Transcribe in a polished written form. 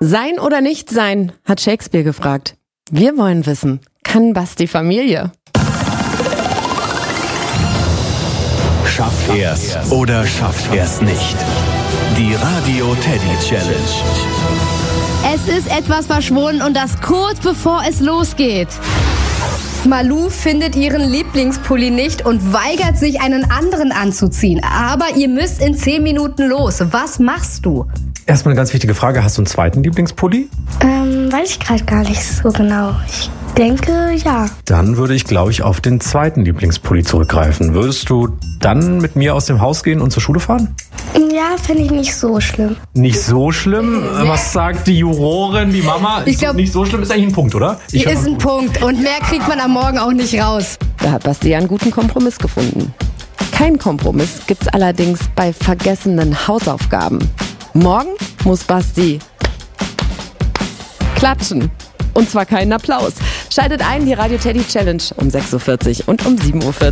Sein oder nicht sein, hat Shakespeare gefragt. Wir wollen wissen, kann Basti Familie? Schafft er's oder schafft er's nicht? Die Radio Teddy Challenge. Es ist etwas verschwunden und das kurz bevor es losgeht. Malou findet ihren Lieblingspulli nicht und weigert sich, einen anderen anzuziehen. Aber ihr müsst in 10 Minuten los. Was machst du? Erstmal eine ganz wichtige Frage. Hast du einen zweiten Lieblingspulli? Weiß ich gerade gar nicht so genau. Ich denke, ja. Dann würde ich, glaube ich, auf den zweiten Lieblingspulli zurückgreifen. Würdest du dann mit mir aus dem Haus gehen und zur Schule fahren? Ja, fände ich nicht so schlimm. Nicht so schlimm? Was sagt die Jurorin, die Mama? Ich glaube, nicht so schlimm ist eigentlich ein Punkt, oder? Ist ein Punkt. Und mehr kriegt man am Morgen auch nicht raus. Da hat Basti ja einen guten Kompromiss gefunden. Kein Kompromiss gibt's allerdings bei vergessenen Hausaufgaben. Morgen muss Basti klatschen. Und zwar keinen Applaus. Schaltet ein, die Radio Teddy Challenge um 6.40 Uhr und um 7.40 Uhr.